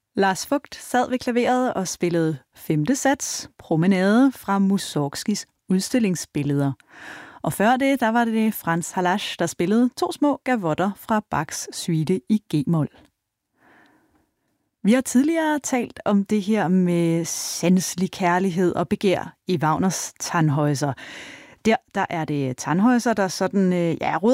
Lars Vogt sad ved klaveret og spillede 5. sats, Promenade fra Mussorgskis udstillingsbilleder. Og før det, der var det Franz Halasch, der spillede 2 små gavotter fra Bachs suite i G-mol. Vi har tidligere talt om det her med sanselig kærlighed og begær i Wagners Tannhäuser. Der er det Tannhäuser, der sådan, rydder